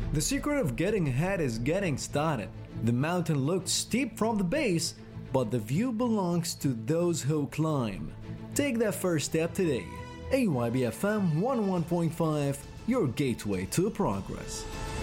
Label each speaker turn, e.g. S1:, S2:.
S1: The secret of getting ahead is getting started. The mountain looked steep from the base, but the view belongs to those who climb. Take that first step today. AYBFM 101.5, your gateway to progress.